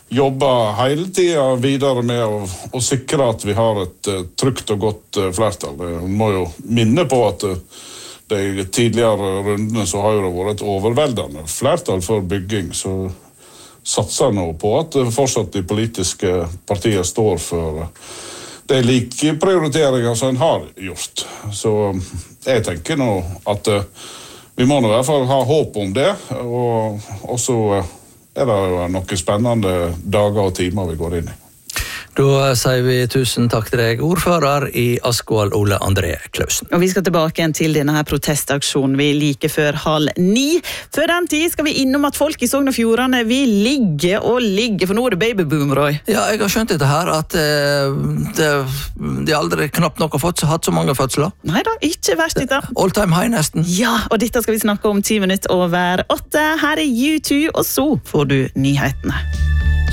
jobber hele tiden videre med å sikre at vi har et trygt og godt flertall. Vi må jo minne på at de tidligere rundene så har jo det vært et overveldende flertall for bygging, så satser nå på at fortsatt de politiske partiene står for de like prioriteringer som en har gjort. Så jeg tenker nå at vi må nå i hvert fall ha håp om det, og så det jo noen spennende dager og timer vi går inn i. Da sier vi tusen takk til deg, ordfører i Askvoll, Ole André Klausen. Og vi skal tilbake igjen til denne her protestaksjonen vi like før 8:30. Før den tid skal vi innom at folk i Sogn og Fjordane vil ligge, for nå det babyboom, Roy. Ja, jeg har skjønt dette her, at de aldri knapt nok har hatt så mange fødsler. Neida, ikke verst dette. All time high nesten. Ja, og dette skal vi snakke om 10 minutter over 8. Her er U2, og så får du nyhetene.